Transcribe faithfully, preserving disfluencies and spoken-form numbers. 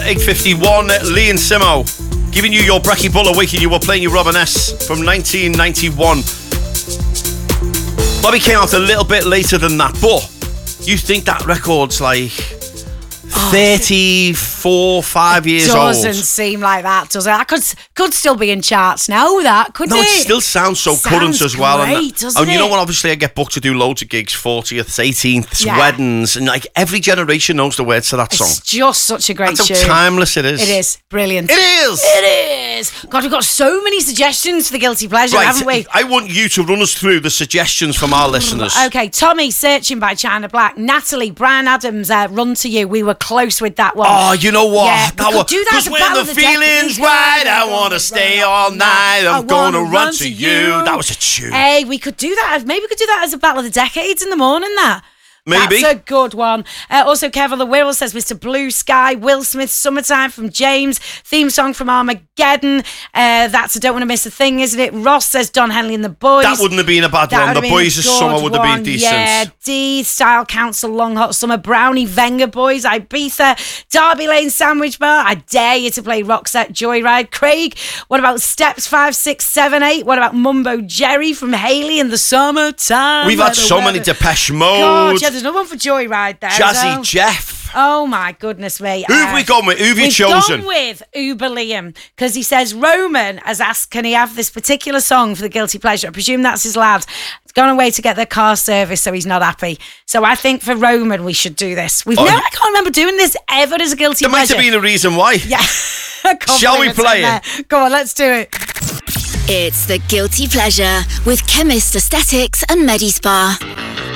eight fifty-one, Lee and Simo, giving you your Brekkie Buller week, and you were playing your Robin S from nineteen ninety-one. Bobby came out a little bit later than that, but you think that record's like thirty-four, five years doesn't old. Doesn't seem like that, does it? That could could still be in charts now, that, couldn't no, it? No, it still sounds so sounds current as well. Great, and doesn't and you it? know what? Obviously, I get booked to do loads of gigs, fortieths, eighteenths, Yeah. weddings, and like every generation knows the words to that song. It's just such a great That's tune. how timeless it is. It is. Brilliant. It is. It is. God, we've got so many suggestions for the Guilty Pleasure, Right, haven't we? I want you to run us through the suggestions from our listeners. Okay, Tommy, Searching by China Black. Natalie, Brian Adams, uh, Run to You. We were close with that one. Oh, you know what? Yeah, we that could was, do that as a when battle the of the feeling's decades. right, I want to stay all night. I'm I going to wanna run to you. That was a tune. Hey, we could do that. Maybe we could do that as a battle of the decades in the morning, that. Maybe. That's a good one. Uh, also, Kevin the Wirral says Mister Blue Sky. Will Smith, Summertime from James. Theme song from Armageddon. Uh, that's I Don't Want to Miss a Thing, isn't it? Ross says Don Henley and the Boys. That wouldn't have been a bad That one. would The have been Boys a of Summer good would have been one. decent. Yeah, D, Style Council, Long Hot Summer, Brownie, Venga Boys, Ibiza, Derby Lane Sandwich Bar. I dare you to play Roxette Joyride. Craig, what about Steps five, six, seven, eight? What about Mumbo Jerry from Haley in the Summertime? We've had Weather, so many weather. Depeche Mode. God, yeah, there's another one for Joyride there. as Jazzy well. Jeff. Oh my goodness me. Who have we gone with? Who have you We've chosen? gone with Uber Liam because he says Roman has asked, can he have this particular song for the Guilty Pleasure? I presume that's his lad. He's gone away to get their car service, so he's not happy. So I think for Roman we should do this. We've Oh, never, you- I can't remember doing this ever as a Guilty There might Pleasure. have been a reason why. Yeah. Shall we play it? it? Go on, let's do it. It's the Guilty Pleasure with Chemist Aesthetics and Medispa.